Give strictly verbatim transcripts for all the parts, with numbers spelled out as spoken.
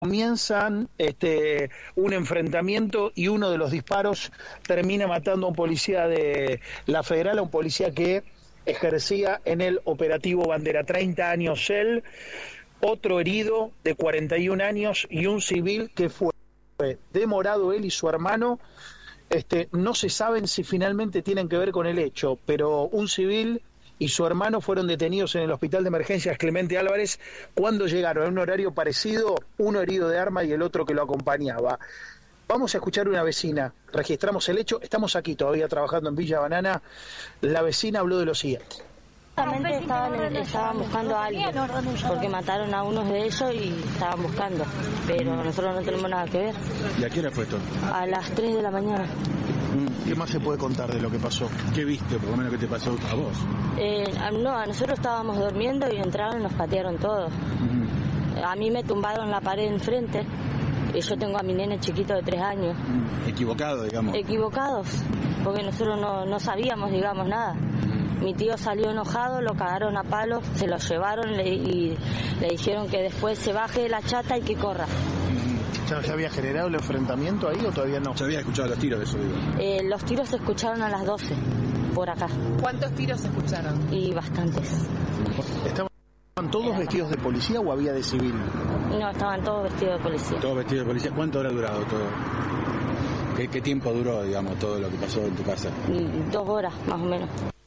comienzan este, un enfrentamiento y uno de los disparos termina matando a un policía de la Federal, a un policía que ejercía en el operativo Bandera. treinta años él, otro herido de cuarenta y un años y un civil que fue demorado él y su hermano. Este, no se saben si finalmente tienen que ver con el hecho, pero un civil y su hermano fueron detenidos en el Hospital de Emergencias Clemente Álvarez cuando llegaron en un horario parecido, uno herido de arma y el otro que lo acompañaba. Vamos a escuchar una vecina, registramos el hecho, estamos aquí todavía trabajando en Villa Banana. La vecina habló de lo siguiente. Justamente estaban, estaban buscando a alguien, porque mataron a unos de ellos y estaban buscando, pero nosotros no tenemos nada que ver. ¿Y a qué hora fue esto? A las tres de la mañana. ¿Qué más se puede contar de lo que pasó? ¿Qué viste, por lo menos, que te pasó a vos? Eh, no, a nosotros estábamos durmiendo y entraron y nos patearon todos. Uh-huh. A mí me tumbaron la pared enfrente y yo tengo a mi nene chiquito de tres años. ¿Equivocado, digamos? Equivocados, porque nosotros no, no sabíamos, digamos, nada. Mi tío salió enojado, lo cagaron a palos, se lo llevaron le, y le dijeron que después se baje de la chata y que corra. ¿Ya se había generado el enfrentamiento ahí o todavía no? Se había escuchado los tiros de eso, digo. Eh, los tiros se escucharon a las doce, por acá. ¿Cuántos tiros se escucharon? Y bastantes. ¿Estaban todos vestidos de policía o había de civil? No, estaban todos vestidos de policía. ¿Todos vestidos de policía? ¿Cuánto habrá durado todo? ¿Qué, qué tiempo duró, digamos, todo lo que pasó en tu casa? Dos horas, más o menos.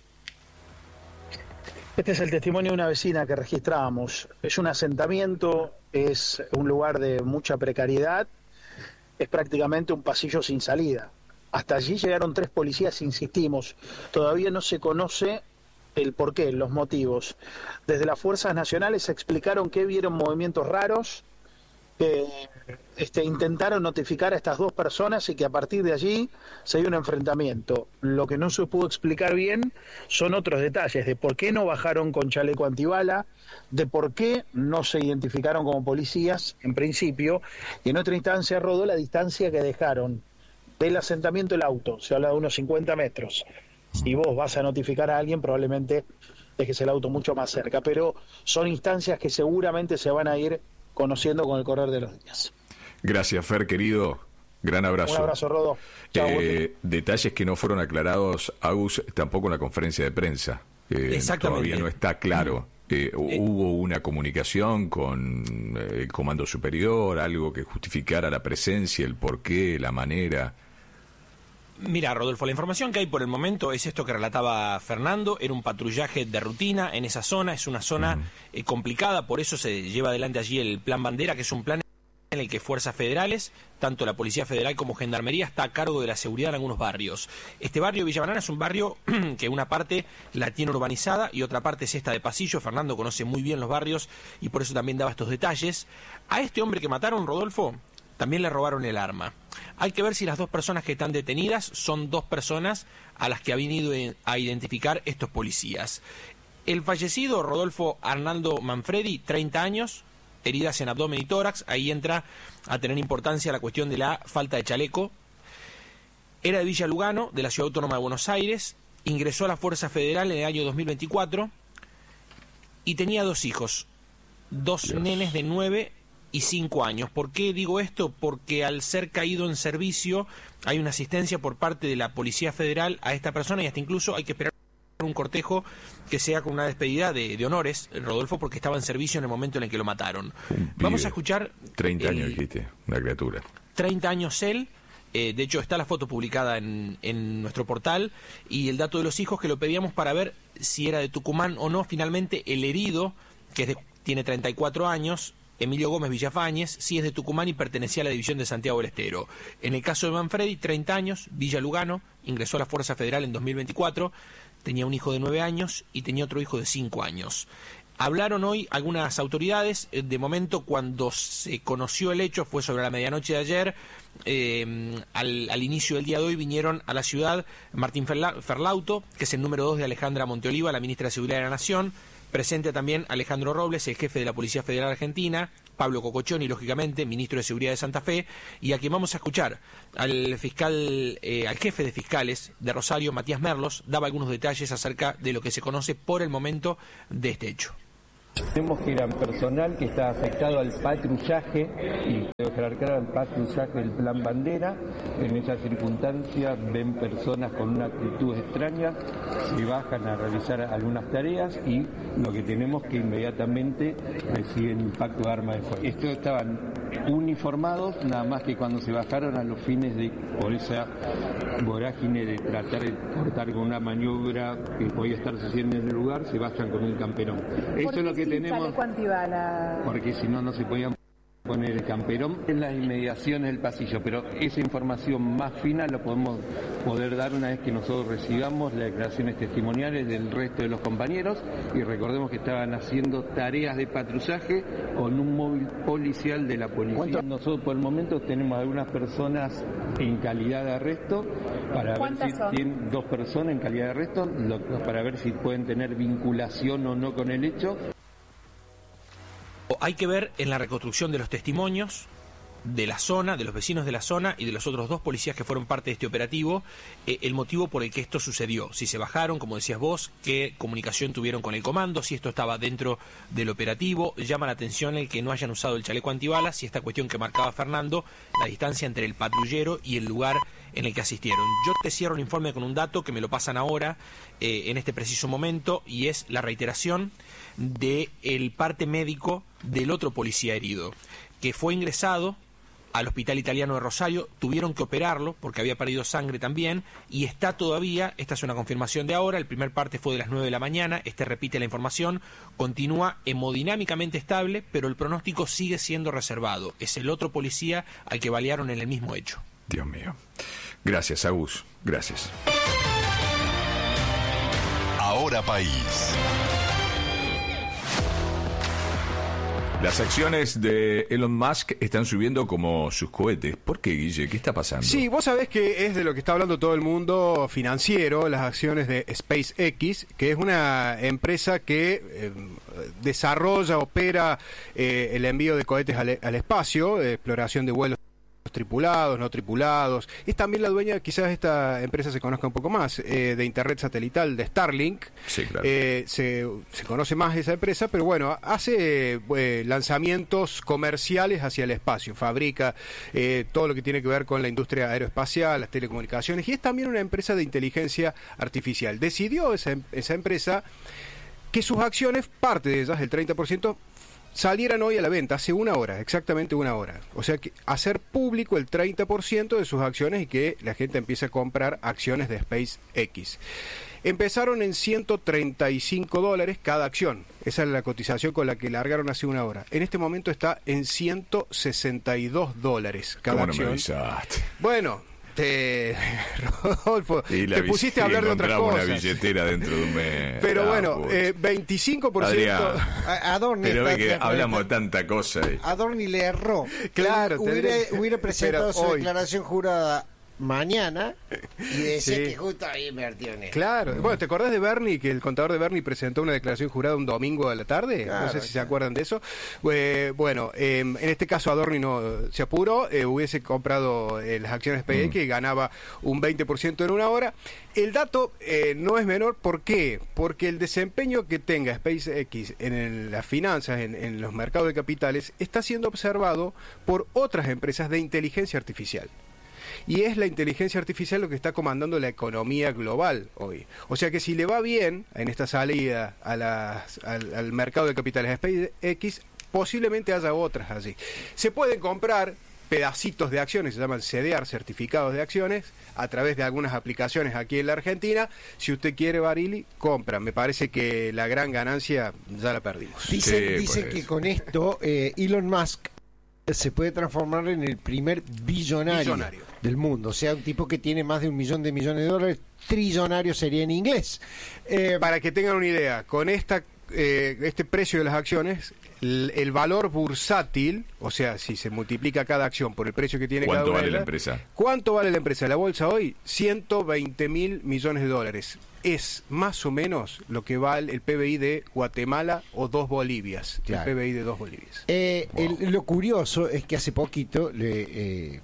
Este es el testimonio de una vecina que registrábamos. Es un asentamiento, es un lugar de mucha precariedad, es prácticamente un pasillo sin salida. Hasta allí llegaron tres policías, insistimos. Todavía no se conoce el porqué, los motivos. Desde las fuerzas nacionales explicaron que vieron movimientos raros, que este, intentaron notificar a estas dos personas y que a partir de allí se dio un enfrentamiento. Lo que no se pudo explicar bien son otros detalles de por qué no bajaron con chaleco antibala, de por qué no se identificaron como policías en principio, y en otra instancia rodó la distancia que dejaron del asentamiento el auto. Se habla de unos cincuenta metros. Si vos vas a notificar a alguien, probablemente dejes el auto mucho más cerca, pero son instancias que seguramente se van a ir conociendo con el correr de los días. Gracias, Fer, querido. Gran abrazo. Un abrazo, Rodo. Chau, eh, detalles que no fueron aclarados, Agus, tampoco en la conferencia de prensa. Eh, Exactamente. Todavía no está claro. Eh, eh, ¿Hubo una comunicación con eh, el Comando Superior, algo que justificara la presencia, el porqué, la manera? Mira, Rodolfo, la información que hay por el momento es esto que relataba Fernando. Era un patrullaje de rutina en esa zona. Es una zona uh-huh. eh, complicada, por eso se lleva adelante allí el Plan Bandera, que es un plan en el que fuerzas federales, tanto la Policía Federal como Gendarmería, está a cargo de la seguridad en algunos barrios. Este barrio, Villa Banana, es un barrio que una parte la tiene urbanizada y otra parte es esta de pasillo. Fernando conoce muy bien los barrios y por eso también daba estos detalles. A este hombre que mataron, Rodolfo, también le robaron el arma. Hay que ver si las dos personas que están detenidas son dos personas a las que han ido a identificar estos policías. El fallecido, Rodolfo Arnaldo Manfredi, treinta años, heridas en abdomen y tórax. Ahí entra a tener importancia la cuestión de la falta de chaleco. Era de Villa Lugano, de la Ciudad Autónoma de Buenos Aires. Ingresó a la Fuerza Federal en el año dos mil veinticuatro y tenía dos hijos, dos Dios. nenes de nueve y cinco años. ¿Por qué digo esto? Porque al ser caído en servicio hay una asistencia por parte de la Policía Federal a esta persona y hasta incluso hay que esperar un cortejo que sea con una despedida de, de honores, Rodolfo, porque estaba en servicio en el momento en el que lo mataron. Vamos a escuchar... treinta años dijiste, una criatura. treinta años él, eh, de hecho está la foto publicada en, en nuestro portal, y el dato de los hijos que lo pedíamos para ver si era de Tucumán o no. Finalmente el herido, que es de, tiene treinta y cuatro años, Emilio Gómez Villafañez, sí es de Tucumán y pertenecía a la división de Santiago del Estero. En el caso de Manfredi, treinta años, Villa Lugano, ingresó a la Fuerza Federal en dos mil veinticuatro, tenía un hijo de nueve años y tenía otro hijo de cinco años. Hablaron hoy algunas autoridades. De momento, cuando se conoció el hecho, fue sobre la medianoche de ayer. Eh, al, al inicio del día de hoy vinieron a la ciudad Martín Ferla, Ferlauto, que es el número dos de Alejandra Monteoliva, la ministra de Seguridad de la Nación. Presente también Alejandro Robles, el jefe de la Policía Federal Argentina, Pablo Cocochoni, lógicamente, ministro de Seguridad de Santa Fe, y a quien vamos a escuchar, al fiscal, eh, al jefe de fiscales de Rosario, Matías Merlos, daba algunos detalles acerca de lo que se conoce por el momento de este hecho. Tenemos que era personal que está afectado al patrullaje y declarar al patrullaje del Plan Bandera. En esas circunstancias ven personas con una actitud extraña, se bajan a realizar algunas tareas y lo que tenemos que inmediatamente reciben impacto de arma de fuego. Estos estaban uniformados, nada más que cuando se bajaron a los fines de, por esa vorágine de tratar de cortar con una maniobra que podía estar sucediendo en el lugar, se bajan con un camperón. Eso es lo que tenemos, porque si no, no se podían poner el camperón en las inmediaciones del pasillo, pero esa información más fina la podemos poder dar una vez que nosotros recibamos las declaraciones testimoniales del resto de los compañeros, y recordemos que estaban haciendo tareas de patrullaje con un móvil policial de la policía. Nosotros por el momento tenemos algunas personas en calidad de arresto para ver si son? tienen dos personas en calidad de arresto lo, para ver si pueden tener vinculación o no con el hecho. Hay que ver en la reconstrucción de los testimonios de la zona, de los vecinos de la zona y de los otros dos policías que fueron parte de este operativo, eh, el motivo por el que esto sucedió. Si se bajaron, como decías vos, qué comunicación tuvieron con el comando, si esto estaba dentro del operativo. Llama la atención el que no hayan usado el chaleco antibalas y esta cuestión que marcaba Fernando, la distancia entre el patrullero y el lugar en el que asistieron. Yo te cierro el informe con un dato que me lo pasan ahora, eh, en este preciso momento, y es la reiteración del parte médico del otro policía herido, que fue ingresado al Hospital Italiano de Rosario. Tuvieron que operarlo porque había perdido sangre también y está todavía, esta es una confirmación de ahora, el primer parte fue de las nueve de la mañana, este repite la información, continúa hemodinámicamente estable, pero el pronóstico sigue siendo reservado. Es el otro policía al que balearon en el mismo hecho. Dios mío. Gracias, Agus. Gracias. Ahora País. Las acciones de Elon Musk están subiendo como sus cohetes. ¿Por qué, Guille? ¿Qué está pasando? Sí, vos sabés que es de lo que está hablando todo el mundo financiero, las acciones de SpaceX, que es una empresa que eh, desarrolla, opera eh, el envío de cohetes al, al espacio, eh, exploración de vuelos tripulados, no tripulados. Es también la dueña, quizás esta empresa se conozca un poco más, eh, de internet satelital, de Starlink. Sí, claro. Eh, se, se conoce más esa empresa, pero bueno, hace eh, lanzamientos comerciales hacia el espacio, fabrica eh, todo lo que tiene que ver con la industria aeroespacial, las telecomunicaciones, y es también una empresa de inteligencia artificial. Decidió esa, esa empresa que sus acciones, parte de ellas, el treinta por ciento, salieran hoy a la venta, hace una hora, exactamente una hora. O sea, que hacer público el treinta por ciento de sus acciones y que la gente empiece a comprar acciones de SpaceX. Empezaron en ciento treinta y cinco dólares cada acción. Esa es la cotización con la que largaron hace una hora. En este momento está en ciento sesenta y dos dólares cada ¿Cómo acción. No me avisaste? Bueno... Te, Rodolfo, te pusiste a hablar de otras cosas. Una billetera dentro de un mes. Pero ah, bueno, eh, veinticinco por ciento. A, Adorni pero ve que está, hablamos de tanta cosa. Eh. Adorni le erró. Claro, hubiera, hubiera presentado su hoy. declaración jurada mañana y decía sí. que justo ahí invertió en él. Claro. Bueno, ¿te acordás de Bernie, que el contador de Bernie presentó una declaración jurada un domingo a la tarde? Claro, no sé si claro. se acuerdan de eso. Eh, bueno, eh, en este caso Adorni no se apuró, eh, hubiese comprado eh, las acciones SpaceX mm. y ganaba un veinte por ciento en una hora. El dato eh, no es menor, ¿por qué? Porque el desempeño que tenga SpaceX en el, las finanzas, en, en los mercados de capitales, está siendo observado por otras empresas de inteligencia artificial. Y es la inteligencia artificial lo que está comandando la economía global hoy. O sea que si le va bien en esta salida a las, al, al mercado de capitales de SpaceX, posiblemente haya otras allí. Se pueden comprar pedacitos de acciones, se llaman C D R, certificados de acciones, a través de algunas aplicaciones aquí en la Argentina. Si usted quiere, Barili, compra. Me parece que la gran ganancia ya la perdimos. Dice, sí, dice pues. que con esto eh, Elon Musk se puede transformar en el primer billonario, billonario del mundo, o sea, un tipo que tiene más de un millón de millones de dólares. Trillonario sería en inglés. Eh, Para que tengan una idea, con esta eh, este precio de las acciones, el, el valor bursátil, o sea, si se multiplica cada acción por el precio que tiene cada una, ¿cuánto vale la empresa? ¿Cuánto vale la empresa? La bolsa hoy, ciento veinte mil millones de dólares. Es más o menos lo que vale el P B I de Guatemala o dos Bolivias. Claro. El P B I de dos Bolivias. Eh, wow. el, lo curioso es que hace poquito le, eh,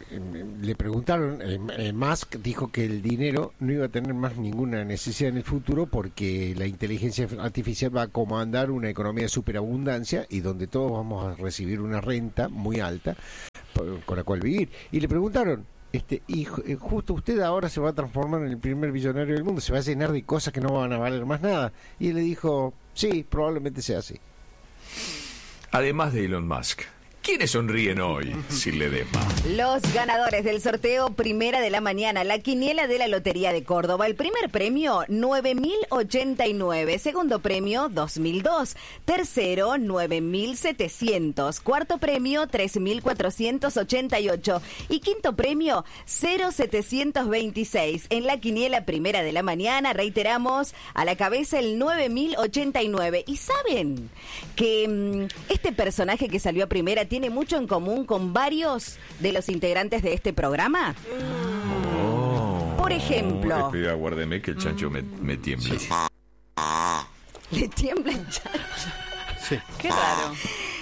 le preguntaron, eh, eh, Musk dijo que el dinero no iba a tener más ninguna necesidad en el futuro porque la inteligencia artificial va a comandar una economía de superabundancia y donde todos vamos a recibir una renta muy alta por, con la cual vivir. Y le preguntaron, este y eh, justo usted ahora se va a transformar en el primer billonario del mundo, se va a llenar de cosas que no van a valer más nada. Y él le dijo, sí, probablemente sea así. Además de Elon Musk, ¿quiénes sonríen hoy sin Ledesma? Los ganadores del sorteo Primera de la Mañana, la quiniela de la Lotería de Córdoba. El primer premio, nueve mil ochenta y nueve. Segundo premio, dos mil dos. Tercero, nueve mil setecientos. Cuarto premio, tres mil cuatrocientos ochenta y ocho. Y quinto premio, cero mil setecientos veintiséis. En la quiniela Primera de la Mañana, reiteramos, a la cabeza el nueve mil ochenta y nueve. ¿Y saben que mmm, este personaje que salió a primera tiene mucho en común con varios de los integrantes de este programa? Oh. Por ejemplo... Espera, guárdeme que el chancho me, me tiembla. Sí. ¿Le tiembla el chancho? Sí. Qué raro.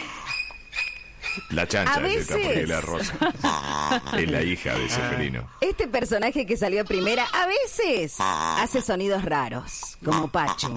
La chancha, a veces... porque la rosa es la hija de ese felino. Este personaje que salió a primera a veces hace sonidos raros, como Pacho.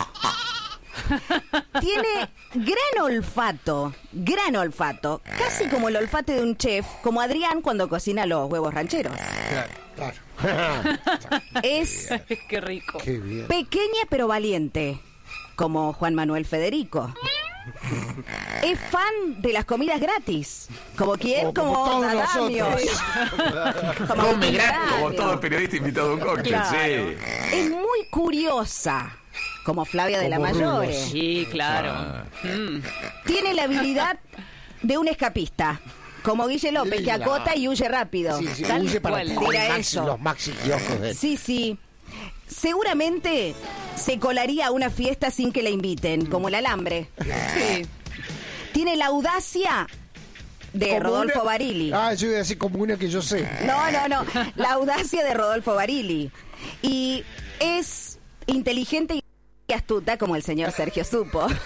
Tiene gran olfato, gran olfato, casi como el olfato de un chef, como Adrián cuando cocina los huevos rancheros. Claro, claro. Es Qué rico. Qué bien. Pequeña pero valiente, como Juan Manuel Federico. Es fan de las comidas gratis. ¿Como quién? Como, como todos Adamio. Como Come gratis. Como todo periodista invitado a un cóctel, Claro. sí. Es muy curiosa, como Flavia de la Como Mayore. Rulos. Sí, claro. Ah. Mm. Tiene la habilidad de un escapista, como Guille López, que acota y huye rápido. Sí, sí, Tal huye para cual. tener Tira maxi- eso. los maxi kioscos de él. Sí, sí. Seguramente se colaría a una fiesta sin que la inviten, como el alambre. Sí. Tiene la audacia de Como Rodolfo una- Barili. Ah, yo iba a decir como una que yo sé. No, no, no. La audacia de Rodolfo Barili. Y es inteligente y astuta como el señor Sergio Supo. Eso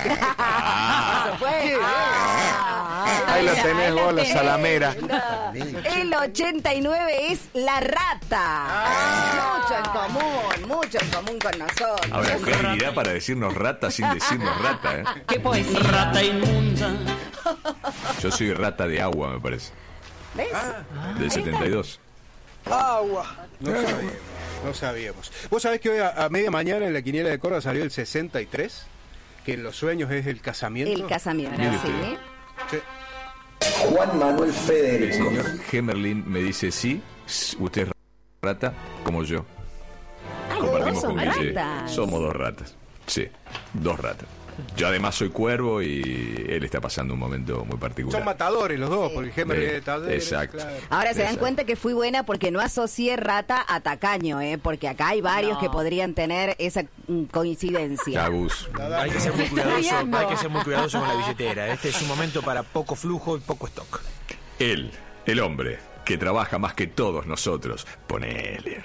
fue. Ah, Ahí lo ahí tenés lo vos, la tenés. salamera. El ochenta y nueve es la rata. Mucho en común, mucho en común con nosotros. Ahora, ¿qué habilidad para decirnos rata sin decirnos rata? ¿eh? Qué poesía. Rata inmunda. Yo soy rata de agua, me parece. ¿Ves? Del setenta y dos. Agua. No sabíamos, no sabíamos. Vos sabés que hoy a, a media mañana en la quiniela de Córdoba salió el sesenta y tres, que en los sueños es el casamiento. El casamiento, Mire sí. usted. Sí. Juan Manuel El Federico. señor Gemerlin me dice sí, s- usted es rata como yo. Ay, Compartimos dos son con Guille. ratas. Somos dos ratas. Sí, dos ratas. Yo además soy cuervo y él está pasando un momento muy particular. Son matadores los dos, porque Gemerlin Eh, es talleres, exacto. claro. Ahora se dan Exacto. cuenta que fui buena porque no asocié rata a tacaño, ¿eh? Porque acá hay varios No. que podrían tener esa mm, coincidencia. Agus. Hay que ser muy cuidadoso, bien, no. hay que ser muy cuidadoso con la billetera. Este es un momento para poco flujo y poco stock. Él, el hombre que trabaja más que todos nosotros. Ponele.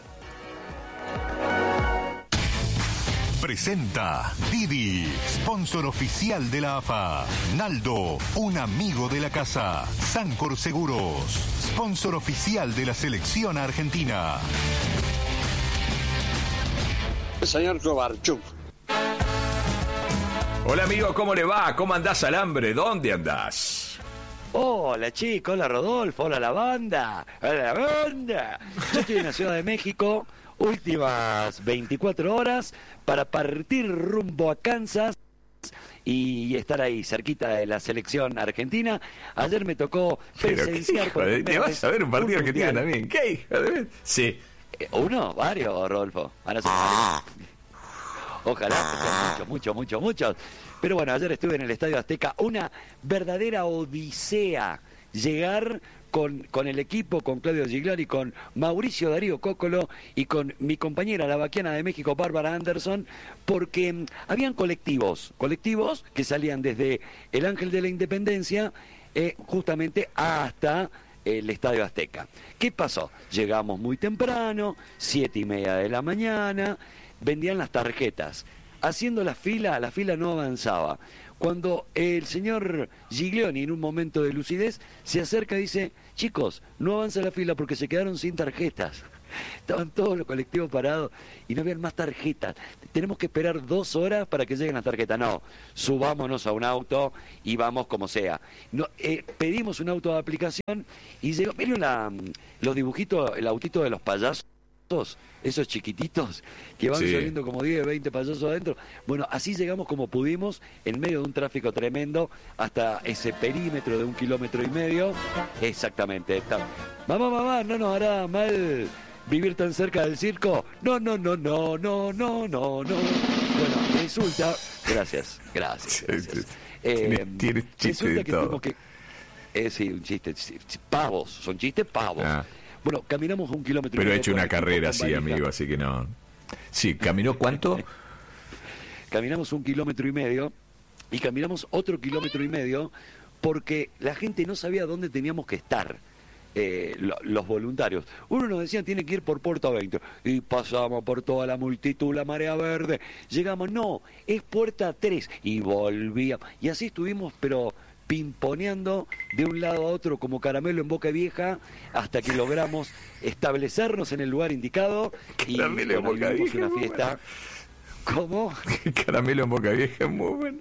Presenta Didi, sponsor oficial de la A F A. Naldo, un amigo de la casa. Sancor Seguros, sponsor oficial de la selección argentina. Señor Kovarchuk. Hola amigo, ¿cómo le va? ¿Cómo andás, Alambre? ¿Dónde andás? Hola chicos, hola Rodolfo, hola la banda, hola la banda. Yo estoy en la Ciudad de México, últimas veinticuatro horas para partir rumbo a Kansas y estar ahí cerquita de la selección argentina. Ayer me tocó Pero qué presenciar hijo por de... primera ¿Te vas vez a ver un partido argentino mundial. también? ¿Qué hijo de... Sí. Eh, Uno, varios, Rodolfo. Ahora son varios. Ojalá sean muchos, muchos, muchos, muchos. Pero bueno, ayer estuve en el Estadio Azteca, una verdadera odisea llegar con, con el equipo, con Claudio Giglari, con Mauricio Darío Cócolo y con mi compañera, la vaquiana de México, Bárbara Anderson, porque mm, habían colectivos, colectivos que salían desde el Ángel de la Independencia eh, justamente hasta el Estadio Azteca. ¿Qué pasó? Llegamos muy temprano, siete y media de la mañana, vendían las tarjetas. Haciendo la fila, la fila no avanzaba. cuando el señor Giglioni, en un momento de lucidez, se acerca y dice, chicos, no avanza la fila porque se quedaron sin tarjetas. Estaban todos los colectivos parados y no habían más tarjetas. Tenemos que esperar dos horas para que lleguen las tarjetas. No, subámonos a un auto y vamos como sea. No, eh, pedimos un auto de aplicación y llegó, miren la, los dibujitos, el autito de los payasos, esos chiquititos que van Sí. saliendo como diez, veinte payasos adentro. Bueno, así llegamos como pudimos en medio de un tráfico tremendo hasta ese perímetro de un kilómetro y medio. Exactamente. Está. Mamá, mamá, no nos hará mal vivir tan cerca del circo. No, no, no, no, no, no, no, no. Bueno, resulta. Gracias, gracias. gracias. Eh, Tiene- tiene chiste resulta de que todo. tuvimos que. Eh, sí, un chiste. sí, sí, Pavos, son chistes pavos. Ah. Bueno, caminamos un kilómetro y Pero medio he hecho con una equipo, carrera con así, valija. amigo, así que no. Sí, ¿caminó cuánto? Caminamos un kilómetro y medio y caminamos otro kilómetro y medio porque la gente no sabía dónde teníamos que estar. Eh, lo- los voluntarios. Uno nos decía tiene que ir por Puerta veinte y pasamos por toda la multitud, la marea verde. Llegamos, no, es Puerta tres y volvíamos. Y así estuvimos, pero pimponeando de un lado a otro como caramelo en boca vieja hasta que logramos establecernos en el lugar indicado y Caramelo en bueno, boca vivimos vieja, una muy fiesta. ¿Cómo? Caramelo en boca vieja, muy bueno.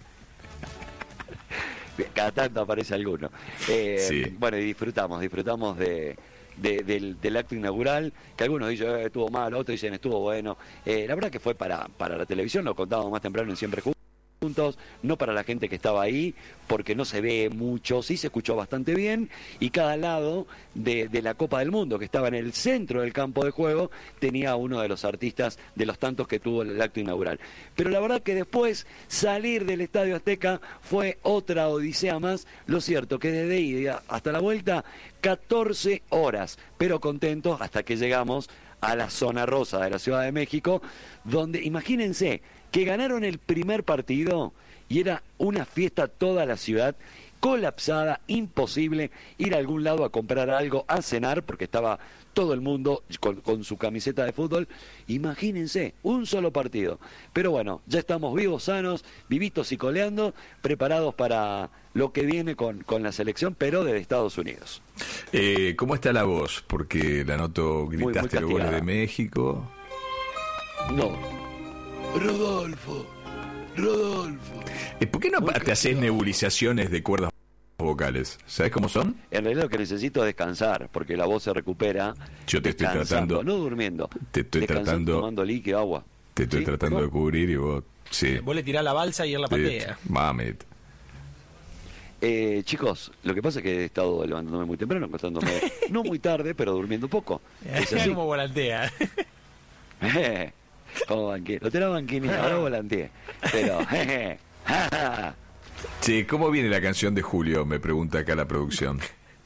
Cada tanto aparece alguno. Eh, Sí. Bueno, y disfrutamos, disfrutamos de, de- del, del acto inaugural, que algunos dicen eh, estuvo mal, otros dicen estuvo bueno. Eh, la verdad que fue para, para la televisión, lo contábamos más temprano en Siempre Juntos, no para la gente que estaba ahí, porque no se ve mucho, sí se escuchó bastante bien, y cada lado de, de la Copa del Mundo, que estaba en el centro del campo de juego, tenía uno de los artistas de los tantos que tuvo el acto inaugural. Pero la verdad que después salir del Estadio Azteca fue otra odisea más, lo cierto que desde ida hasta la vuelta, catorce horas, pero contentos hasta que llegamos a la zona rosa de la Ciudad de México, donde, imagínense, que ganaron el primer partido y era una fiesta toda la ciudad, colapsada, imposible ir a algún lado a comprar algo, a cenar, porque estaba todo el mundo con, con su camiseta de fútbol. Imagínense, un solo partido. Pero bueno, ya estamos vivos, sanos, vivitos y coleando, preparados para lo que viene con, con la selección, pero de Estados Unidos. Eh, ¿Cómo está la voz? Porque la noto, muy gritaste los goles castigada. de México. No. Rodolfo, Rodolfo. Eh, ¿Por qué no te haces nebulizaciones de cuerdas vocales? ¿Sabes cómo son? En realidad lo que necesito es descansar, porque la voz se recupera. Yo te estoy descansando, tratando. no durmiendo. Te estoy descansando, tratando. tomando líquido, agua. Te estoy ¿Sí? tratando ¿Cómo? de cubrir y vos. Sí. Vos le tirás la balsa y él la patea. Mamet. Eh, chicos, lo que pasa es que he estado levantándome muy temprano, acostándome no muy tarde, pero durmiendo poco. Es así. Como volantea. Eh, como banqué. Lo tenía banquineado, ahora volanteé. Pero, jeje, ja, ja. Sí, ¿cómo viene la canción de Julio? Me pregunta acá la producción.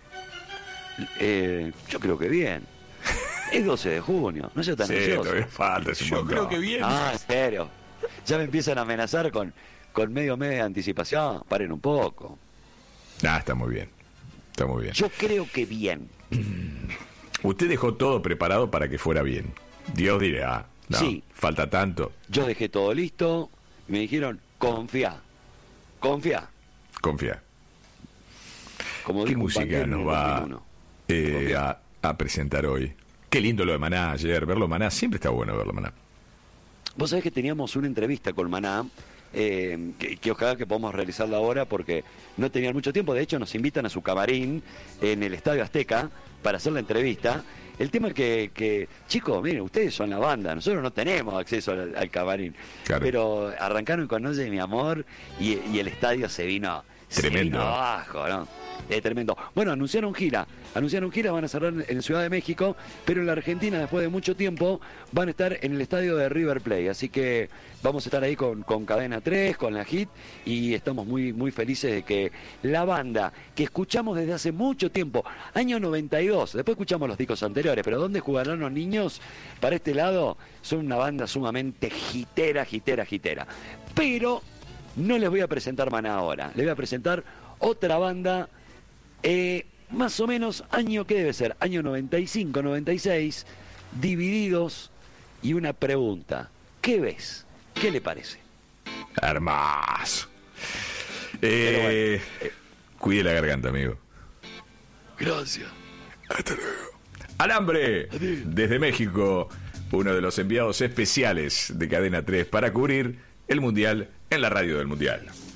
Eh, yo creo que bien. Es doce de junio, no sea tan Sí, ansioso. todavía falta, es un Yo montón. creo que bien. Ah, en serio. Ya me empiezan a amenazar con, con medio mes de anticipación. Paren un poco. Ah, está muy bien. Está muy bien. Yo creo que bien. Usted dejó todo preparado para que fuera bien. Dios dirá, no, Sí. falta tanto. Yo dejé todo listo. Y me dijeron, confía. Confía. Confía. Como ¿Qué dijo un música Pantera en nos el va dos mil uno. eh, a, a presentar hoy? Qué lindo lo de Maná ayer. Verlo Maná, siempre está bueno verlo Maná. Vos sabés que teníamos una entrevista con Maná, eh, que, que ojalá que podamos realizarla ahora porque no tenían mucho tiempo. De hecho, nos invitan a su camarín en el Estadio Azteca para hacer la entrevista. El tema es que, que, chicos, miren, ustedes son la banda, nosotros no tenemos acceso al, al camarín. Claro. Pero arrancaron con Oye mi amor y, y el estadio se vino, se Tremendo. vino abajo, ¿no? Es tremendo. Bueno, anunciaron gira, anunciaron gira, van a cerrar en Ciudad de México, pero en la Argentina, después de mucho tiempo, van a estar en el estadio de River Plate. Así que vamos a estar ahí con, con Cadena tres, con la Hit, y estamos muy, muy felices de que la banda que escuchamos desde hace mucho tiempo, año noventa y dos, después escuchamos los discos anteriores, pero ¿dónde jugarán los niños? Para este lado, son una banda sumamente gitera, gitera, gitera. Pero no les voy a presentar Maná ahora, les voy a presentar otra banda. Eh, más o menos, año que debe ser, año noventa y cinco, noventa y seis, Divididos, y una pregunta, ¿qué ves? ¿Qué le parece? Hermoso. Eh, bueno. Cuide la garganta, amigo. Gracias. Hasta luego. Alambre, desde México, uno de los enviados especiales de Cadena tres para cubrir el Mundial en la radio del Mundial.